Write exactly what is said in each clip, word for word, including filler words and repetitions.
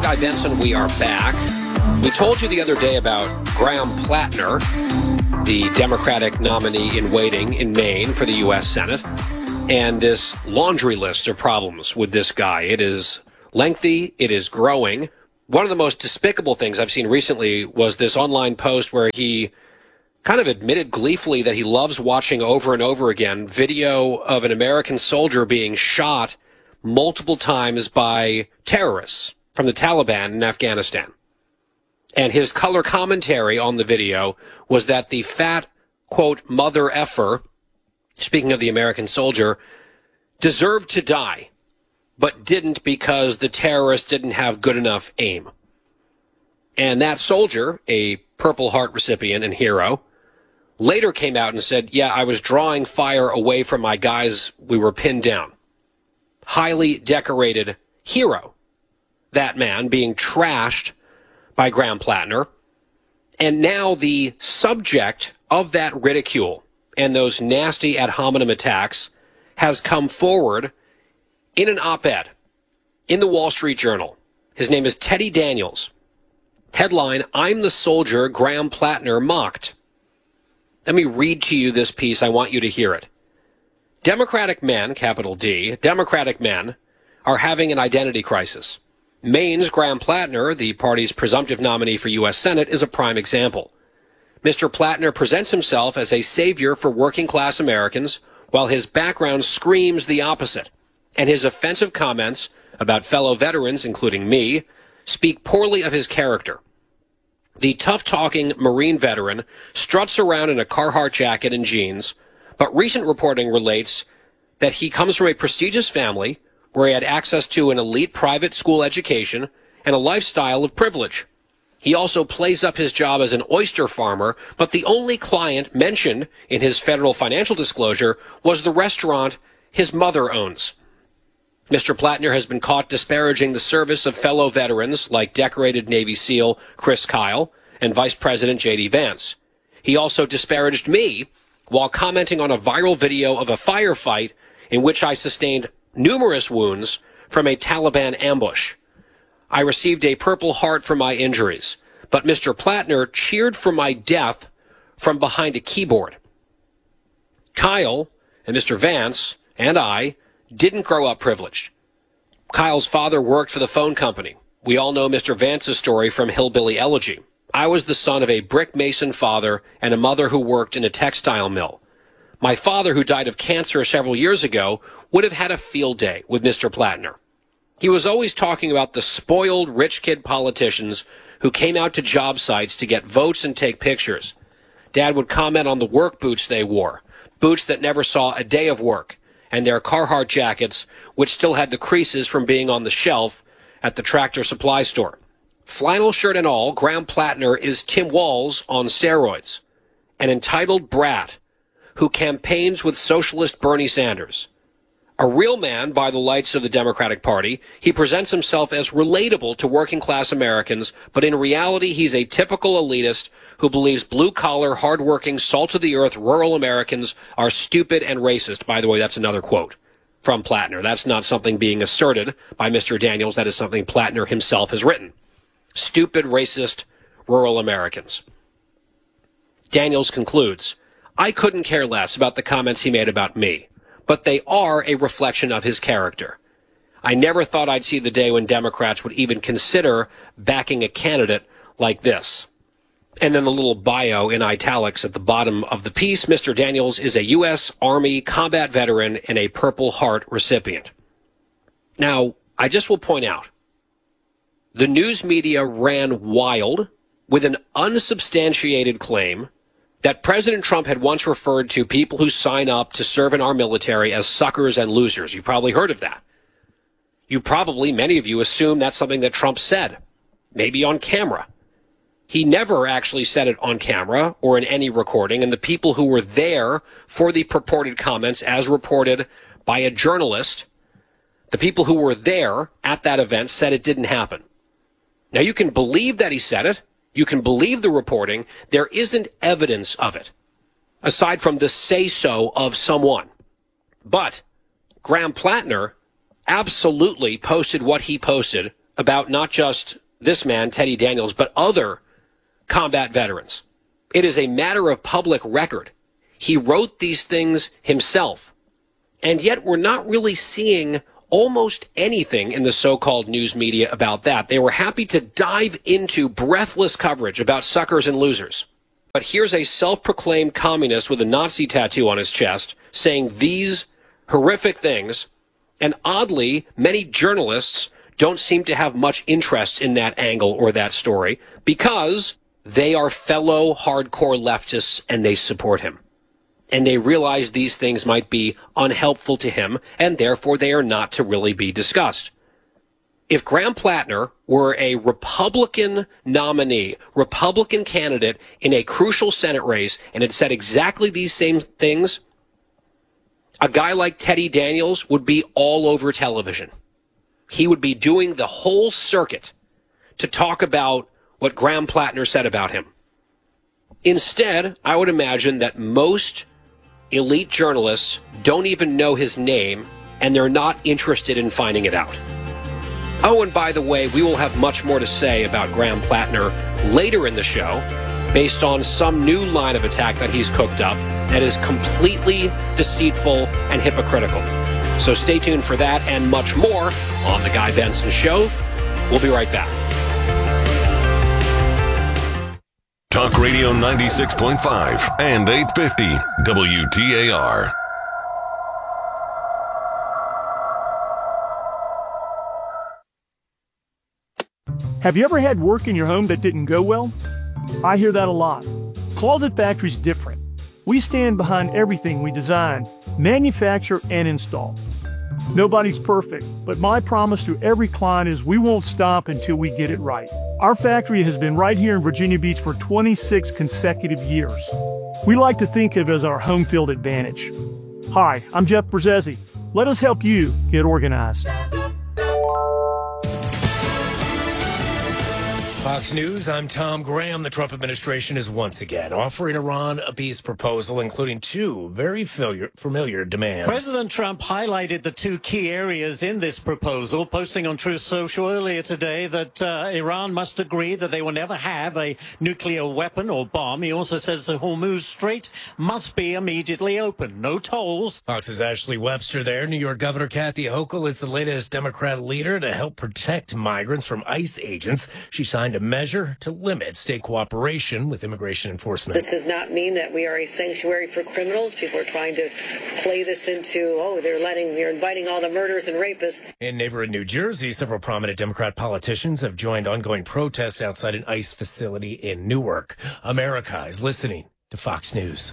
Guy Benson. We are back. We told you the other day about Graham Plattner, the Democratic nominee in waiting in Maine for the U S Senate, and this laundry list of problems with this guy. It is lengthy. It is growing. One of the most despicable things I've seen recently was this online post where he kind of admitted gleefully that he loves watching over and over again video of an American soldier being shot multiple times by terrorists from the Taliban in Afghanistan. And his color commentary on the video was that the fat, quote, mother effer, speaking of the American soldier, deserved to die, but didn't because the terrorists didn't have good enough aim. And that soldier, a Purple Heart recipient and hero, later came out and said, yeah, I was drawing fire away from my guys. We were pinned down. Highly decorated hero. That man being trashed by Graham Plattner. And now the subject of that ridicule and those nasty ad hominem attacks has come forward in an op-ed in the Wall Street Journal. His name is Teddy Daniels. Headline, I'm the soldier Graham Plattner mocked. Let me read to you this piece. I want you to hear it. Democratic men, capital D, Democratic men are having an identity crisis. Maine's Graham Plattner, the party's presumptive nominee for U S Senate, is a prime example. Mister Plattner presents himself as a savior for working-class Americans, while his background screams the opposite, and his offensive comments about fellow veterans, including me, speak poorly of his character. The tough-talking Marine veteran struts around in a Carhartt jacket and jeans, but recent reporting relates that he comes from a prestigious family where he had access to an elite private school education and a lifestyle of privilege. He also plays up his job as an oyster farmer, but the only client mentioned in his federal financial disclosure was the restaurant his mother owns. Mister Plattner has been caught disparaging the service of fellow veterans like decorated Navy SEAL Chris Kyle and Vice President J D Vance. He also disparaged me while commenting on a viral video of a firefight in which I sustained numerous wounds from a Taliban ambush. I received a Purple Heart for my injuries, but Mister Plattner cheered for my death from behind a keyboard. Kyle and Mister Vance and I didn't grow up privileged. Kyle's father worked for the phone company. We all know Mister Vance's story from Hillbilly Elegy. I was the son of a brick mason father and a mother who worked in a textile mill. My father, who died of cancer several years ago, would have had a field day with Mister Plattner. He was always talking about the spoiled rich kid politicians who came out to job sites to get votes and take pictures. Dad would comment on the work boots they wore, boots that never saw a day of work, and their Carhartt jackets, which still had the creases from being on the shelf at the Tractor Supply store. Flannel shirt and all, Graham Plattner is Tim Walz on steroids, an entitled brat who campaigns with socialist Bernie Sanders. A real man by the lights of the Democratic Party, he presents himself as relatable to working-class Americans, but in reality he's a typical elitist who believes blue-collar, hard-working, salt-of-the-earth rural Americans are stupid and racist. By the way, that's another quote from Plattner. That's not something being asserted by Mister Daniels. That is something Plattner himself has written. Stupid, racist, rural Americans. Daniels concludes, I couldn't care less about the comments he made about me, but they are a reflection of his character. I never thought I'd see the day when Democrats would even consider backing a candidate like this. And then the little bio in italics at the bottom of the piece, Mister Daniels is a U S Army combat veteran and a Purple Heart recipient. Now, I just will point out, the news media ran wild with an unsubstantiated claim that President Trump had once referred to people who sign up to serve in our military as suckers and losers. You've probably heard of that. You probably, many of you, assume that's something that Trump said, maybe on camera. He never actually said it on camera or in any recording, and the people who were there for the purported comments, as reported by a journalist, the people who were there at that event said it didn't happen. Now, you can believe that he said it. You can believe the reporting. There isn't evidence of it, aside from the say-so of someone. But Graham Plattner absolutely posted what he posted about not just this man, Teddy Daniels, but other combat veterans. It is a matter of public record. He wrote these things himself. And yet we're not really seeing almost anything in the so-called news media about that. They were happy to dive into breathless coverage about suckers and losers. But here's a self-proclaimed communist with a Nazi tattoo on his chest saying these horrific things. And oddly, many journalists don't seem to have much interest in that angle or that story because they are fellow hardcore leftists and they support him. And they realize these things might be unhelpful to him, and therefore they are not to really be discussed. If Graham Plattner were a Republican nominee, Republican candidate in a crucial Senate race, and had said exactly these same things, a guy like Teddy Daniels would be all over television. He would be doing the whole circuit to talk about what Graham Plattner said about him. Instead, I would imagine that most elite journalists don't even know his name, and they're not interested in finding it out. Oh, and by the way, we will have much more to say about Graham Plattner later in the show, based on some new line of attack that he's cooked up that is completely deceitful and hypocritical. So stay tuned for that and much more on The Guy Benson Show. We'll be right back. Talk Radio ninety-six point five and eight fifty W T A R. Have you ever had work in your home that didn't go well? I hear that a lot. Closet Factory's different. We stand behind everything we design, manufacture, and install. Nobody's perfect, but my promise to every client is we won't stop until we get it right. Our factory has been right here in Virginia Beach for twenty-six consecutive years. We like to think of it as our home field advantage. Hi, I'm Jeff Brzezzi. Let us help you get organized. Fox News, I'm Tom Graham. The Trump administration is once again offering Iran a peace proposal, including two very familiar, familiar demands. President Trump highlighted the two key areas in this proposal, posting on Truth Social earlier today that uh, Iran must agree that they will never have a nuclear weapon or bomb. He also says the Hormuz Strait must be immediately open. No tolls. Fox's Ashley Webster there. New York Governor Kathy Hochul is the latest Democrat leader to help protect migrants from ICE agents. She signed a measure to limit state cooperation with immigration enforcement. This does not mean that we are a sanctuary for criminals. People are trying to play this into, oh, they're letting, they're inviting all the murderers and rapists. In neighborhood New Jersey, several prominent Democrat politicians have joined ongoing protests outside an ICE facility in Newark. America is listening to Fox News.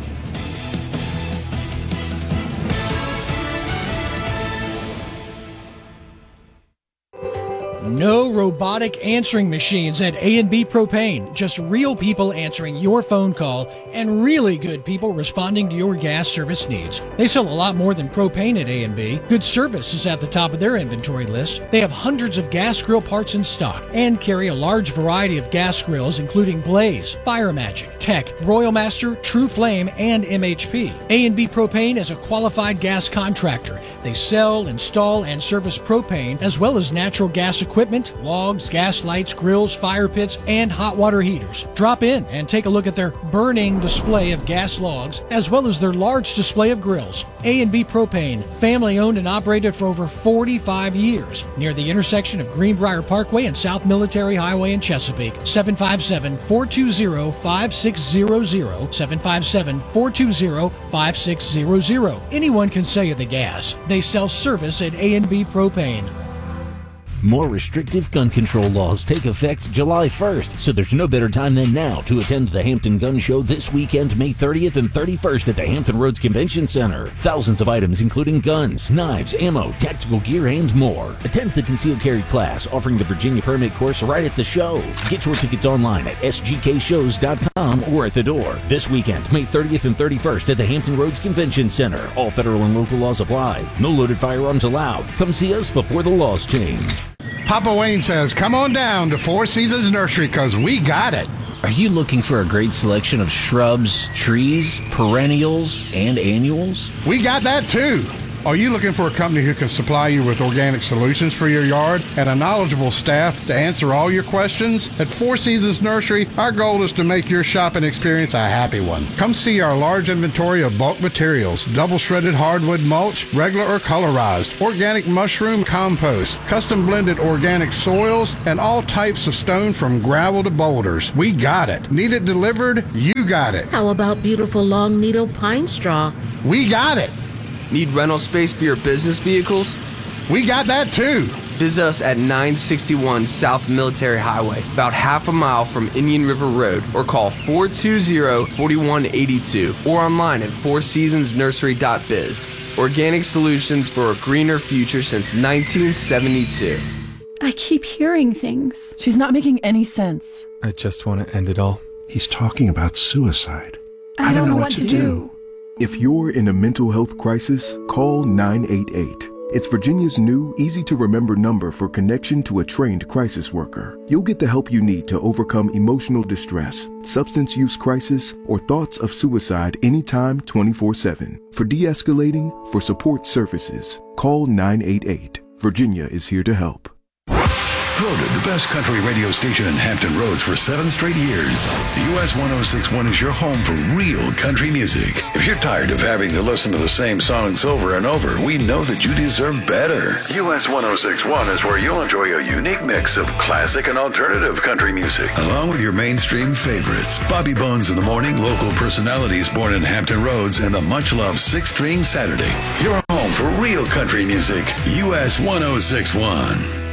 No robotic answering machines at A and B Propane. Just real people answering your phone call and really good people responding to your gas service needs. They sell a lot more than propane at A and B. Good service is at the top of their inventory list. They have hundreds of gas grill parts in stock and carry a large variety of gas grills including Blaze, Fire Magic, Tech, Royal Master, True Flame, and M H P. A and B Propane is a qualified gas contractor. They sell, install, and service propane as well as natural gas equipment. Equipment, logs, gas lights, grills, fire pits, and hot water heaters. Drop in and take a look at their burning display of gas logs, as well as their large display of grills. A and B Propane, family owned and operated for over forty-five years, near the intersection of Greenbrier Parkway and South Military Highway in Chesapeake. seven five seven, four two zero, five six zero zero, seven five seven, four two zero, five six zero zero. Anyone can sell you the gas. They sell service at A and B Propane. More restrictive gun control laws take effect July first, so there's no better time than now to attend the Hampton Gun Show this weekend, May thirtieth and thirty-first at the Hampton Roads Convention Center. Thousands of items including guns, knives, ammo, tactical gear, and more. Attend the concealed carry class offering the Virginia Permit course right at the show. Get your tickets online at s g k shows dot com or at the door. This weekend, May thirtieth and thirty-first at the Hampton Roads Convention Center. All federal and local laws apply. No loaded firearms allowed. Come see us before the laws change. Papa Wayne says, come on down to Four Seasons Nursery because we got it. Are you looking for a great selection of shrubs, trees, perennials, and annuals? We got that too. Are you looking for a company who can supply you with organic solutions for your yard and a knowledgeable staff to answer all your questions? At Four Seasons Nursery, our goal is to make your shopping experience a happy one. Come see our large inventory of bulk materials, double shredded hardwood mulch, regular or colorized, organic mushroom compost, custom blended organic soils, and all types of stone from gravel to boulders. We got it. Need it delivered? You got it. How about beautiful long needle pine straw? We got it. Need rental space for your business vehicles? We got that too. Visit us at nine sixty-one South Military Highway, about half a mile from Indian River Road, or call four two zero, four one eight two, or online at four seasons nursery dot biz. Organic solutions for a greener future since nineteen seventy-two. I keep hearing things. She's not making any sense. I just want to end it all. He's talking about suicide. I, I don't, don't know, know what, what to do. do. If you're in a mental health crisis, call nine eight eight. It's Virginia's new, easy-to-remember number for connection to a trained crisis worker. You'll get the help you need to overcome emotional distress, substance use crisis, or thoughts of suicide anytime twenty-four seven. For de-escalating, for support services, call nine eight eight. Virginia is here to help. Voted the best country radio station in Hampton Roads for seven straight years. U S one oh six point one is your home for real country music. If you're tired of having to listen to the same songs over and over, we know that you deserve better. U S one oh six point one is where you'll enjoy a unique mix of classic and alternative country music, along with your mainstream favorites. Bobby Bones in the morning, local personalities born in Hampton Roads, and the much-loved Six String Saturday. Your home for real country music. U S one oh six point one.